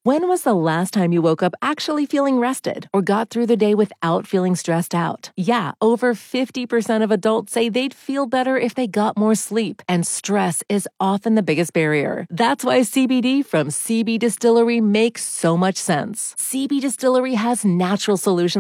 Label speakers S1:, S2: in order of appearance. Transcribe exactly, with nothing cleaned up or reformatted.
S1: When was the last time you woke up actually feeling rested or got through the day without feeling stressed out? Yeah, over fifty percent of adults say they'd feel better if they got more sleep, and stress is often the biggest barrier. That's why C B D from C B Distillery makes so much sense. C B Distillery has natural solutions